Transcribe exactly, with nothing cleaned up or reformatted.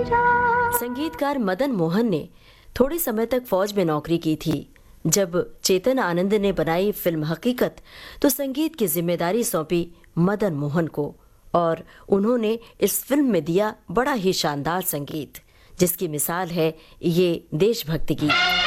संगीतकार मदन मोहन ने थोड़े समय तक फौज में नौकरी की थी। जब चेतन आनंद ने बनाई फिल्म हकीकत तो संगीत की जिम्मेदारी सौंपी मदन मोहन को और उन्होंने इस फिल्म में दिया बड़ा ही शानदार संगीत, जिसकी मिसाल है ये देशभक्ति गीत।